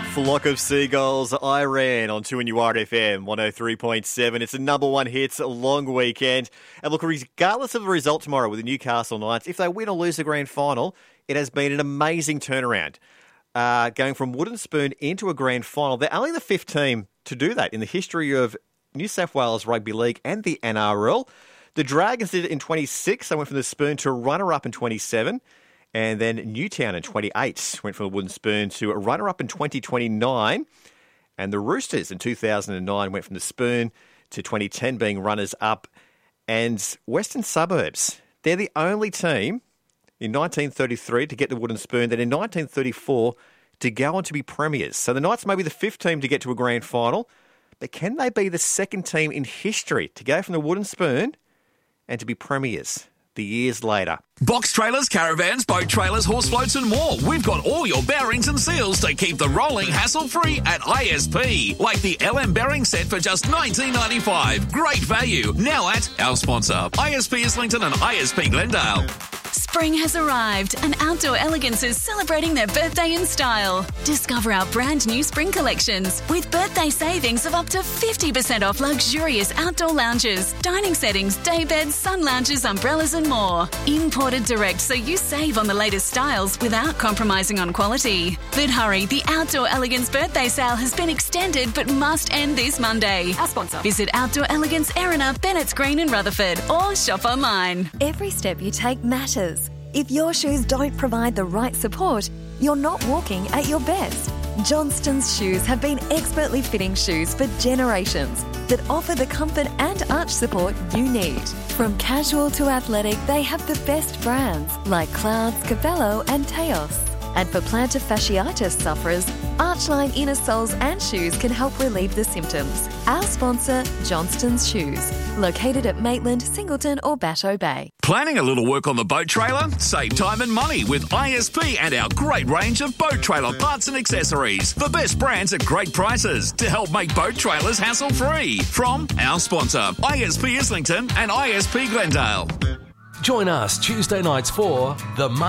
Flock of Seagulls, I Ran on 2NUR FM 103.7. It's a number one hit. It's a long weekend. And look, regardless of the result tomorrow with the Newcastle Knights, if they win or lose the grand final, it has been an amazing turnaround. Going from wooden spoon into a grand final. They're only the fifth team to do that in the history of New South Wales Rugby League and the NRL. The Dragons did it in 26. They went from the spoon to a runner-up in 27. And then Newtown in 28 went from a wooden spoon to a runner-up in 2029. And the Roosters in 2009 went from the spoon to 2010 being runners-up. And Western Suburbs, they're the only team in 1933 to get the wooden spoon, then in 1934 to go on to be premiers. So the Knights may be the fifth team to get to a grand final, but can they be the second team in history to go from the wooden spoon and to be premiers the years later? Box trailers, caravans, boat trailers, horse floats and more. We've got all your bearings and seals to keep the rolling hassle-free at ISP. Like the LM bearing set for just $19.95. Great value. Now at our sponsor, ISP Islington and ISP Glendale. Spring has arrived and Outdoor Elegance is celebrating their birthday in style. Discover our brand new spring collections with birthday savings of up to 50% off luxurious outdoor lounges, dining settings, day beds, sun lounges, umbrellas and more. Imported direct so you save on the latest styles without compromising on quality. But hurry, the Outdoor Elegance birthday sale has been extended but must end this Monday. Our sponsor. Visit Outdoor Elegance, Erina, Bennett's Green in Rutherford or shop online. Every step you take matters. If your shoes don't provide the right support, you're not walking at your best. Johnston's Shoes have been expertly fitting shoes for generations that offer the comfort and arch support you need. From casual to athletic, they have the best brands like Clouds, Cabello and Teos. And for plantar fasciitis sufferers, Archline inner soles and shoes can help relieve the symptoms. Our sponsor, Johnston's Shoes, located at Maitland, Singleton or Batteau Bay. Planning a little work on the boat trailer? Save time and money with ISP and our great range of boat trailer parts and accessories. The best brands at great prices to help make boat trailers hassle-free. From our sponsor, ISP Islington and ISP Glendale. Join us Tuesday nights for The